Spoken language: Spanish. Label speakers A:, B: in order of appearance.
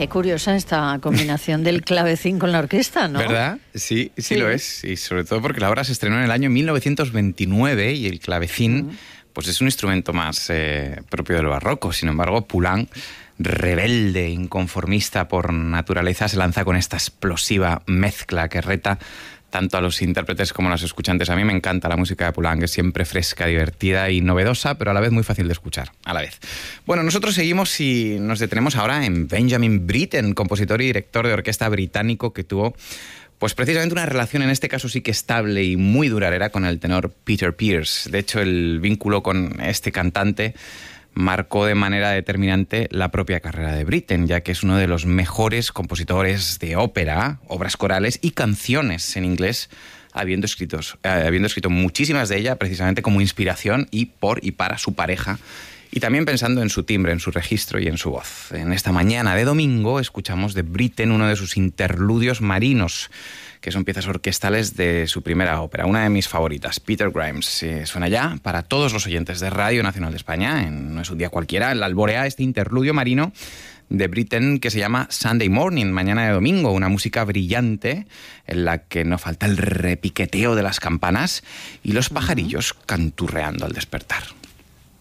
A: Qué curiosa esta combinación del clavecín con la orquesta, ¿no?
B: ¿Verdad? Sí lo es. Y sobre todo porque la obra se estrenó en el año 1929 y el clavecín pues es un instrumento más propio del barroco. Sin embargo, Poulenc, rebelde, inconformista por naturaleza, se lanza con esta explosiva mezcla que reta tanto a los intérpretes como a los escuchantes. A mí me encanta la música de Poulenc, que es siempre fresca, divertida y novedosa, pero a la vez muy fácil de escuchar, a la vez. Bueno, nosotros seguimos y nos detenemos ahora en Benjamin Britten, compositor y director de orquesta británico que tuvo pues precisamente una relación, en este caso sí que estable y muy duradera, con el tenor Peter Pears. De hecho, el vínculo con este cantante marcó de manera determinante la propia carrera de Britten, ya que es uno de los mejores compositores de ópera, obras corales y canciones en inglés, habiendo escrito muchísimas de ellas precisamente como inspiración y por y para su pareja, y también pensando en su timbre, en su registro y en su voz. En esta mañana de domingo escuchamos de Britten uno de sus interludios marinos, que son piezas orquestales de su primera ópera, una de mis favoritas, Peter Grimes. Suena ya para todos los oyentes de Radio Nacional de España, No es un día cualquiera, el alborea este interludio marino de Britten que se llama Sunday Morning, mañana de domingo, una música brillante en la que no falta el repiqueteo de las campanas y los pajarillos canturreando al despertar.